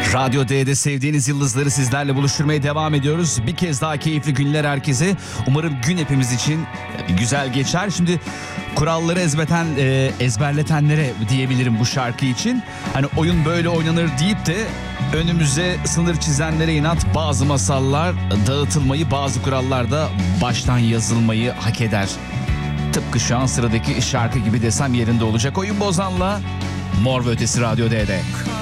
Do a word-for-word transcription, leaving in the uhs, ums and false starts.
Radyo D'de sevdiğiniz yıldızları sizlerle buluşturmaya devam ediyoruz. Bir kez daha keyifli günler herkese. Umarım gün hepimiz için güzel geçer. Şimdi kuralları ezbeten, e, ezberletenlere diyebilirim bu şarkı için. Hani oyun böyle oynanır deyip de önümüze sınır çizenlere inat bazı masallar dağıtılmayı, bazı kurallar da baştan yazılmayı hak eder. Tıpkı şu an sıradaki şarkı gibi desem yerinde olacak. Oyun Bozan'la Mor ve Ötesi Radyo D'de.